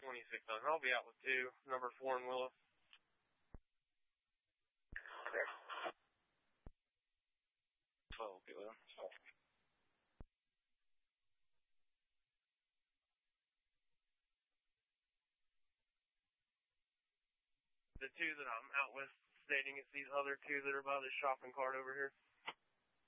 26 on. I'll be out with 2, number 4 and Willow. Okay. 12, get with him. The 2 that I'm out with stating it's these other 2 that are by the shopping cart over here.